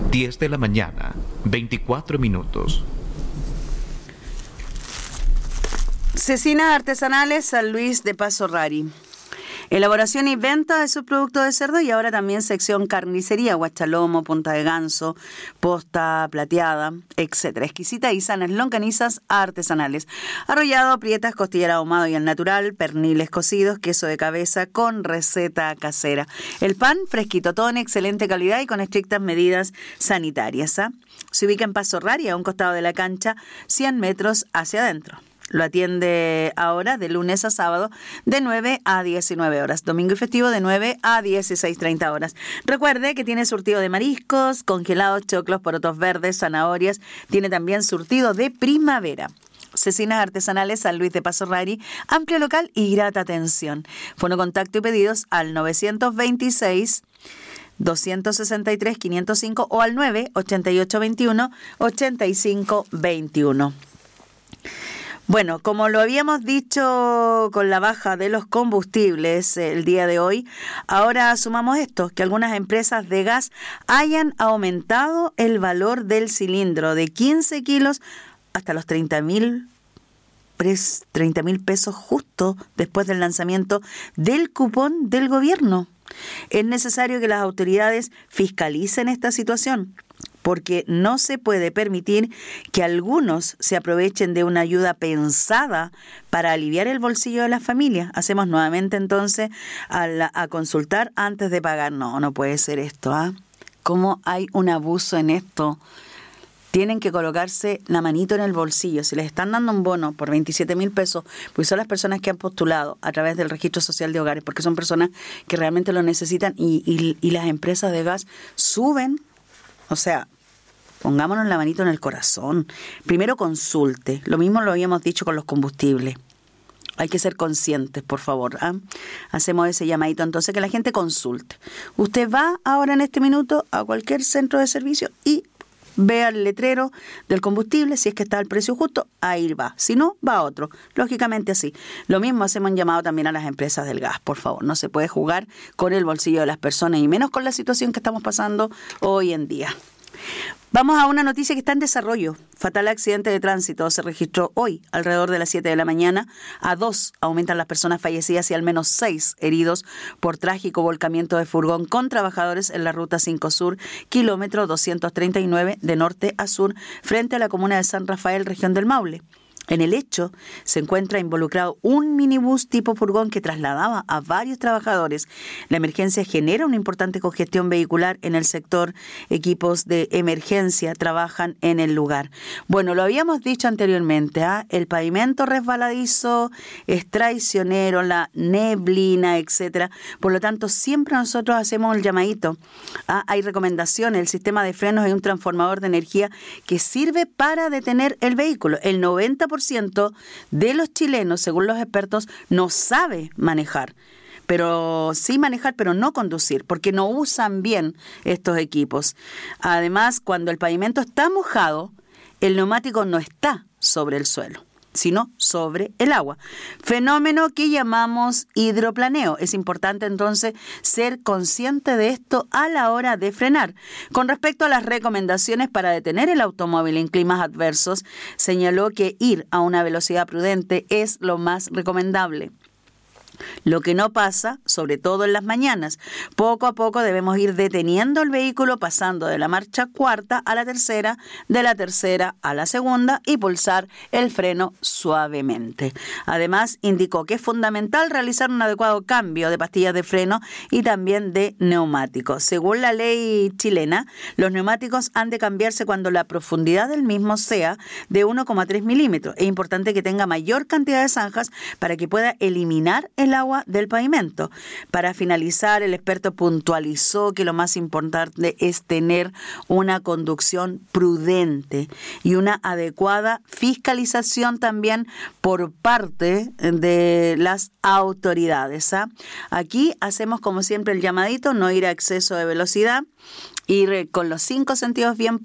10 de la mañana, 24 minutos. Cecinas Artesanales San Luis de Paso Rari. Elaboración y venta de subproductos de cerdo y ahora también sección carnicería, guachalomo, punta de ganso, posta plateada, etc. Exquisitas y sanas longanizas artesanales. Arrollado, prietas, costillera ahumado y al natural, perniles cocidos, queso de cabeza con receta casera. El pan fresquito, todo en excelente calidad y con estrictas medidas sanitarias. Se ubica en Paso Rari, a un costado de la cancha, 100 metros hacia adentro. Lo atiende ahora de lunes a sábado de 9 a 19 horas. Domingo y festivo de 9 a 16:30 horas. Recuerde que tiene surtido de mariscos, congelados, choclos, porotos verdes, zanahorias. Tiene también surtido de primavera. Cecinas Artesanales San Luis de Paso Rari, amplio local y grata atención. Fono contacto y pedidos al 926 263 505 o al 98821 8521. Bueno, como lo habíamos dicho con la baja de los combustibles el día de hoy, ahora sumamos esto, que algunas empresas de gas hayan aumentado el valor del cilindro de 15 kilos hasta los 30.000 pesos justo después del lanzamiento del cupón del gobierno. Es necesario que las autoridades fiscalicen esta situación, porque no se puede permitir que algunos se aprovechen de una ayuda pensada para aliviar el bolsillo de las familias. Hacemos nuevamente entonces a consultar antes de pagar. No puede ser esto, ¿ah? ¿Cómo hay un abuso en esto? Tienen que colocarse la manito en el bolsillo. Si les están dando un bono por 27.000 pesos, pues son las personas que han postulado a través del Registro Social de Hogares, porque son personas que realmente lo necesitan y las empresas de gas suben. O sea, pongámonos la manito en el corazón. Primero consulte. Lo mismo lo habíamos dicho con los combustibles. Hay que ser conscientes, por favor. Hacemos ese llamadito entonces, que la gente consulte. Usted va ahora en este minuto a cualquier centro de servicio y vea el letrero del combustible, si es que está al precio justo, ahí va. Si no, va a otro. Lógicamente así. Lo mismo hacemos un llamado también a las empresas del gas, por favor. No se puede jugar con el bolsillo de las personas y menos con la situación que estamos pasando hoy en día. Vamos a una noticia que está en desarrollo. Fatal accidente de tránsito se registró hoy, alrededor de las 7 de la mañana. A 2 aumentan las personas fallecidas y al menos 6 heridos por trágico volcamiento de furgón con trabajadores en la Ruta 5 Sur, kilómetro 239 de norte a sur, frente a la comuna de San Rafael, región del Maule. En el hecho se encuentra involucrado un minibús tipo furgón que trasladaba a varios trabajadores. La emergencia genera una importante congestión vehicular en el sector. Equipos de emergencia trabajan en el lugar. Bueno, lo habíamos dicho anteriormente, el pavimento resbaladizo es traicionero, la neblina, etcétera. Por lo tanto, siempre nosotros hacemos el llamadito. Hay recomendaciones. El sistema de frenos es un transformador de energía que sirve para detener el vehículo. El 90% de los chilenos, según los expertos, no sabe manejar. Pero sí manejar, pero no conducir, porque no usan bien estos equipos. Además, cuando el pavimento está mojado, el neumático no está sobre el suelo, sino sobre el agua. Fenómeno que llamamos hidroplaneo. Es importante entonces ser consciente de esto a la hora de frenar. Con respecto a las recomendaciones para detener el automóvil en climas adversos, señaló que ir a una velocidad prudente es lo más recomendable. Lo que no pasa, sobre todo en las mañanas. Poco a poco debemos ir deteniendo el vehículo, pasando de la marcha cuarta a la tercera, de la tercera a la segunda y pulsar el freno suavemente. Además, indicó que es fundamental realizar un adecuado cambio de pastillas de freno y también de neumáticos. Según la ley chilena, los neumáticos han de cambiarse cuando la profundidad del mismo sea de 1,3 milímetros. Es importante que tenga mayor cantidad de zanjas para que pueda eliminar el agua del pavimento. Para finalizar, el experto puntualizó que lo más importante es tener una conducción prudente y una adecuada fiscalización también por parte de las autoridades. Aquí hacemos como siempre el llamadito, no ir a exceso de velocidad, ir con los 5 sentidos bien